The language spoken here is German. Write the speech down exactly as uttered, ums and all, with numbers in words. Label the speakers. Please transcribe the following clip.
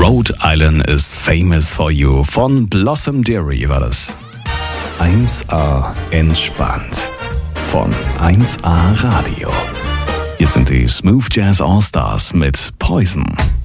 Speaker 1: Rhode Island is famous for you von Blossom Dearie war das. eins A entspannt von eins A Radio. Hier sind die Smooth Jazz All Stars mit Poison.